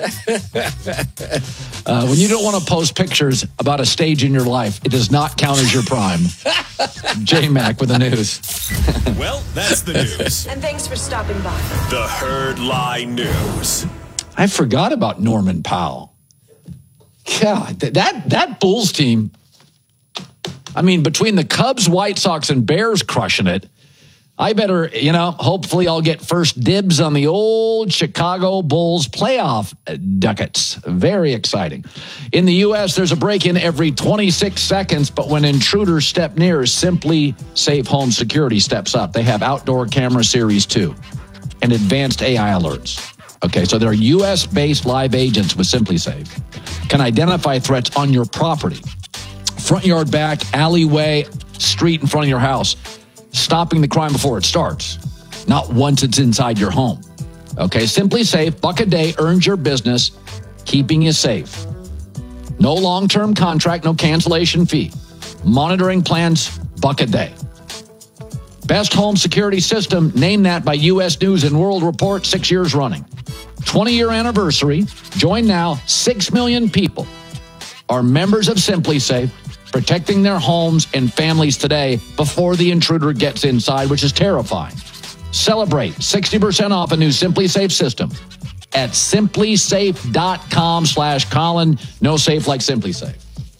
When you don't want to post pictures about a stage in your life, it does not count as your prime. J-Mac with the news. Well, that's the news. And thanks for stopping by. The Herd Lie News. I forgot about Norman Powell. God, that Bulls team. I mean, between the Cubs, White Sox, and Bears crushing it, I better, hopefully I'll get first dibs on the old Chicago Bulls playoff ducats. Very exciting. In the U.S., there's a break-in every 26 seconds, but when intruders step near, Simply Safe Home Security steps up. They have outdoor camera series 2 and advanced AI alerts. Okay, so they're U.S.-based live agents with Simply Safe. Can identify threats on your property. Front yard, back, alleyway, street in front of your house. Stopping the crime before it starts. Not once it's inside your home. Okay, Simply Safe, $1 a day, earns your business, keeping you safe. No long-term contract, no cancellation fee. Monitoring plans, $1 a day. Best home security system, named that by U.S. News and World Report, 6 years running. 20-year anniversary. Join now. 6 million people are members of Simply Safe, protecting their homes and families today before the intruder gets inside, which is terrifying. Celebrate 60% off a new Simply Safe system at simplysafe.com/Colin. No safe like Simply Safe.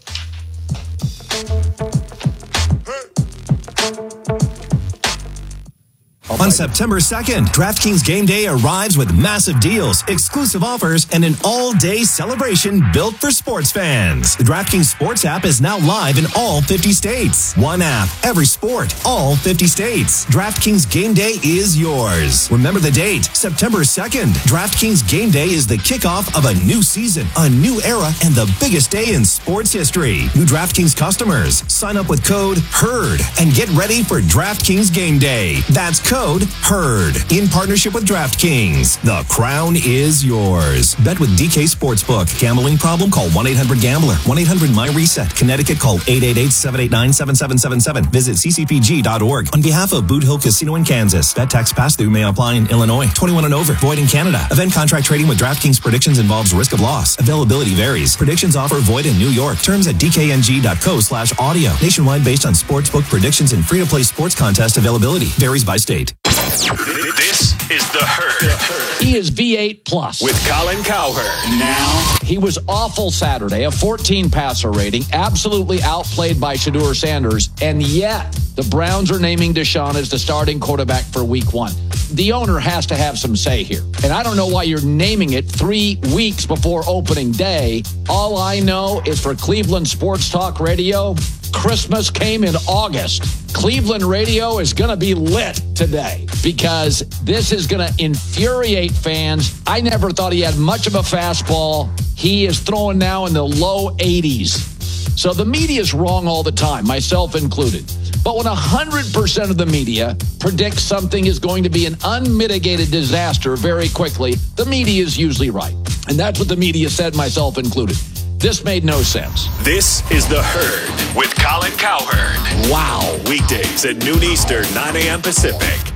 On September 2nd, DraftKings Game Day arrives with massive deals, exclusive offers, and an all-day celebration built for sports fans. The DraftKings Sports app is now live in all 50 states. One app, every sport, all 50 states. DraftKings Game Day is yours. Remember the date, September 2nd. DraftKings Game Day is the kickoff of a new season, a new era, and the biggest day in sports history. New DraftKings customers, sign up with code HERD and get ready for DraftKings Game Day. That's code HERD in partnership with DraftKings. The crown is yours. Bet with DK Sportsbook. Gambling problem? Call 1-800-GAMBLER. 1-800-MY-RESET. Connecticut, call 888-789-7777. Visit ccpg.org. On behalf of Boot Hill Casino in Kansas. Bet tax pass-through may apply in Illinois. 21 and over. Void in Canada. Event contract trading with DraftKings Predictions involves risk of loss. Availability varies. Predictions offer void in New York. Terms at dkng.co/audio. Nationwide based on sportsbook predictions and free-to-play sports contest availability. Varies by state. This is The Herd. He is V8 Plus. With Colin Cowherd. Now, he was awful Saturday, a 14 passer rating, absolutely outplayed by Shedeur Sanders, and yet the Browns are naming Deshaun as the starting quarterback for week 1. The owner has to have some say here. And I don't know why you're naming it 3 weeks before opening day. All I know is for Cleveland Sports Talk Radio, Christmas came in August. Cleveland radio is going to be lit today because this is going to infuriate fans. I never thought he had much of a fastball. He is throwing now in the low 80s. So the media is wrong all the time, myself included. But when 100% of the media predicts something is going to be an unmitigated disaster very quickly, the media is usually right. And that's what the media said, myself included. This made no sense. This is The Herd with Colin Cowherd. Wow. Weekdays at noon Eastern, 9 a.m. Pacific.